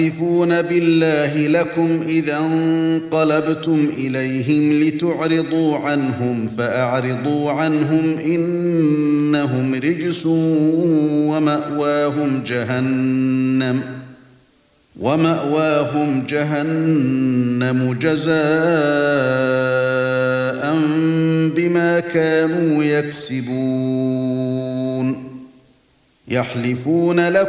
يحلفون بالله لكم إذا انقلبتم إليهم لتعرضوا عنهم فأعرضوا عنهم إنهم رجس ومأواهم جهنم جزاء بما كانوا يكسبون. يحلفون لكم